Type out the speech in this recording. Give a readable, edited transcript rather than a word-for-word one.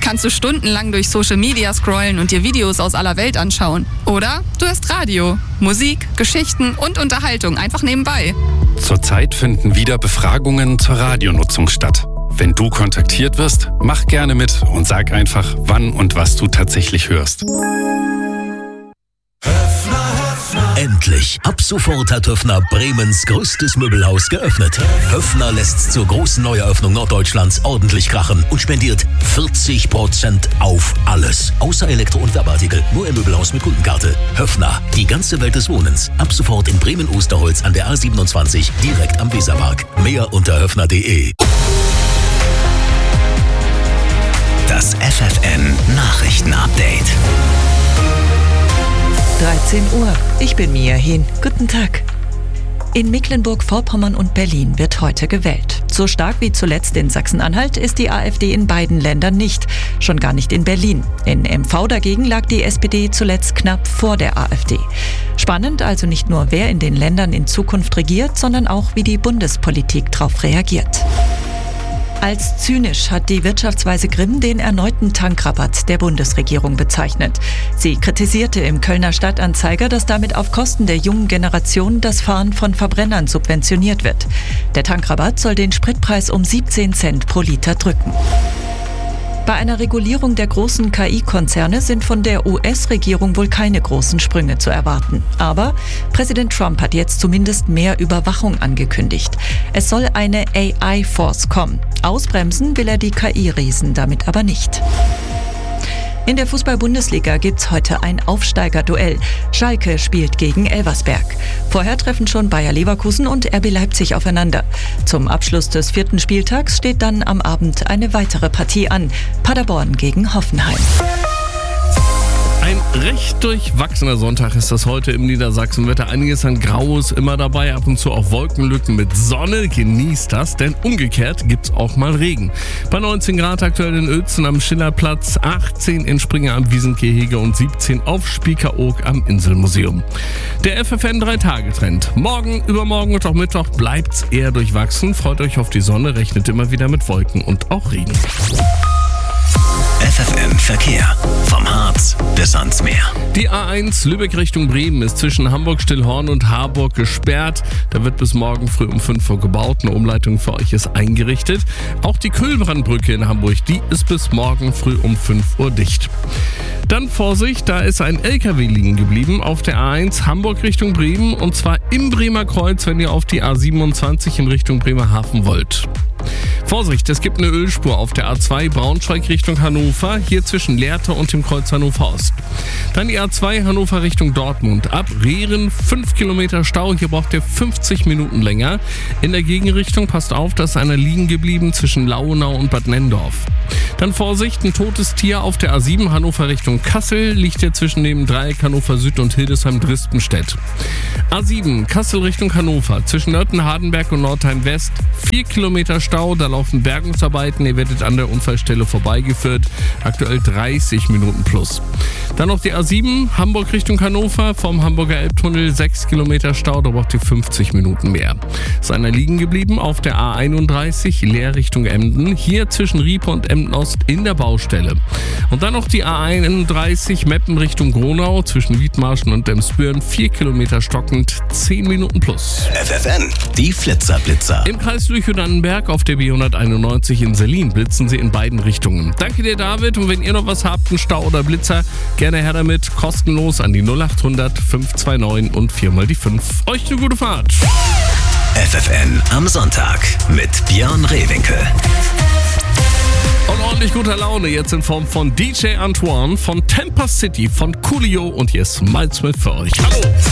kannst du stundenlang durch Social Media scrollen und dir Videos aus aller Welt anschauen. Oder du hörst Radio, Musik, Geschichten und Unterhaltung einfach nebenbei. Zurzeit finden wieder Befragungen zur Radionutzung statt. Wenn du kontaktiert wirst, mach gerne mit und sag einfach, wann und was du tatsächlich hörst. Endlich! Ab sofort hat Höffner Bremens größtes Möbelhaus geöffnet. Höffner lässt zur großen Neueröffnung Norddeutschlands ordentlich krachen und spendiert 40% auf alles. Außer Elektro- und Werbeartikel. Nur im Möbelhaus mit Kundenkarte. Höffner, die ganze Welt des Wohnens. Ab sofort in Bremen-Osterholz an der A27, direkt am Weserpark. Mehr unter höffner.de. Das FFN Nachrichtenupdate. 13 Uhr. Ich bin Mia Hehn. Guten Tag. In Mecklenburg-Vorpommern und Berlin wird heute gewählt. So stark wie zuletzt in Sachsen-Anhalt ist die AfD in beiden Ländern nicht. Schon gar nicht in Berlin. In MV dagegen lag die SPD zuletzt knapp vor der AfD. Spannend also nicht nur, wer in den Ländern in Zukunft regiert, sondern auch, wie die Bundespolitik darauf reagiert. Als zynisch hat die Wirtschaftsweise Grimm den erneuten Tankrabatt der Bundesregierung bezeichnet. Sie kritisierte im Kölner Stadtanzeiger, dass damit auf Kosten der jungen Generation das Fahren von Verbrennern subventioniert wird. Der Tankrabatt soll den Spritpreis um 17 Cent pro Liter drücken. Bei einer Regulierung der großen KI-Konzerne sind von der US-Regierung wohl keine großen Sprünge zu erwarten. Aber Präsident Trump hat jetzt zumindest mehr Überwachung angekündigt. Es soll eine AI-Force kommen. Ausbremsen will er die KI-Riesen damit aber nicht. In der Fußball-Bundesliga gibt's heute ein Aufsteigerduell. Schalke spielt gegen Elversberg. Vorher treffen schon Bayer Leverkusen und RB Leipzig aufeinander. Zum Abschluss des 4. Spieltags steht dann am Abend eine weitere Partie an. Paderborn gegen Hoffenheim. Ein recht durchwachsener Sonntag ist das heute im Niedersachsenwetter. Einiges an Graues immer dabei, ab und zu auch Wolkenlücken mit Sonne. Genießt das, denn umgekehrt gibt's auch mal Regen. Bei 19 Grad aktuell in Uelzen am Schillerplatz, 18 in Springer am Wiesengehege und 17 auf Spiekeroog am Inselmuseum. Der FFN 3-Tage-Trend. Morgen, übermorgen und auch Mittwoch bleibt's eher durchwachsen. Freut euch auf die Sonne, rechnet immer wieder mit Wolken und auch Regen. FFN Verkehr. Vom Harz bis ans Meer. Die A1 Lübeck Richtung Bremen ist zwischen Hamburg-Stillhorn und Harburg gesperrt. Da wird bis morgen früh um 5 Uhr gebaut. Eine Umleitung für euch ist eingerichtet. Auch die Kühlbrandbrücke in Hamburg, die ist bis morgen früh um 5 Uhr dicht. Dann Vorsicht, da ist ein LKW liegen geblieben auf der A1 Hamburg Richtung Bremen. Und zwar im Bremer Kreuz, wenn ihr auf die A27 in Richtung Bremerhaven wollt. Vorsicht, es gibt eine Ölspur auf der A2 Braunschweig Richtung Hannover, hier zwischen Lehrte und dem Kreuz Hannover Ost. Dann die A2 Hannover Richtung Dortmund, ab Rehren 5 Kilometer Stau, hier braucht ihr 50 Minuten länger. In der Gegenrichtung passt auf, da ist einer liegen geblieben zwischen Lauenau und Bad Nenndorf. Dann Vorsicht, ein totes Tier auf der A7 Hannover Richtung Kassel, liegt hier zwischen dem Dreieck Hannover Süd und Hildesheim-Dristenstedt. A7 Kassel Richtung Hannover, zwischen Nörten-Hardenberg und Nordheim West, 4 Kilometer Stau, da laufen Bergungsarbeiten, ihr werdet an der Unfallstelle vorbeigeführt, aktuell 30 Minuten plus. Dann noch die A7 Hamburg Richtung Hannover, vom Hamburger Elbtunnel 6 Kilometer Stau, da braucht ihr 50 Minuten mehr. Ist einer liegen geblieben auf der A31 Leer Richtung Emden, hier zwischen Riepe und Emden Ost in der Baustelle. Und dann noch die A31 Meppen Richtung Gronau, zwischen Wiedmarschen und Emsbüren, 4 Kilometer stockend, 10 Minuten plus. FFN, die Flitzerblitzer. Im Kreis Lüchow-Dannenberg auf der B191 in Selin blitzen sie in beiden Richtungen. Danke dir, David. Und wenn ihr noch was habt, einen Stau oder Blitzer, gerne her damit. Kostenlos an die 0800 529 und 4 mal die 5. Euch eine gute Fahrt. FFN am Sonntag mit Björn Rehwinkel. Und ordentlich guter Laune jetzt in Form von DJ Antoine, von Tampa City, von Coolio und hier ist Miles Smith für euch. Hallo!